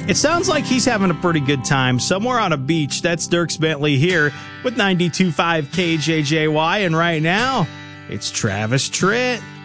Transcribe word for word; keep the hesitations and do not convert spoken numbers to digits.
It sounds like he's having a pretty good time somewhere on a beach. That's Dierks Bentley here with ninety-two point five K J J Y. And right now, it's Travis Tritt.